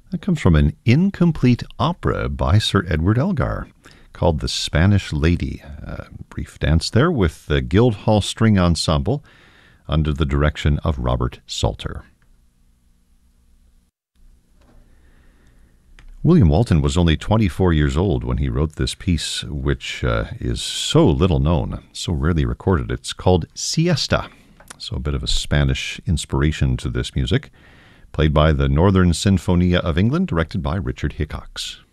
That comes from an incomplete opera by Sir Edward Elgar called The Spanish Lady. A brief dance there with the Guildhall String Ensemble under the direction of Robert Salter. William Walton was only 24 years old when he wrote this piece, which is so little known, so rarely recorded. It's called Siesta, so a bit of a Spanish inspiration to this music, played by the Northern Sinfonia of England, directed by Richard Hickox.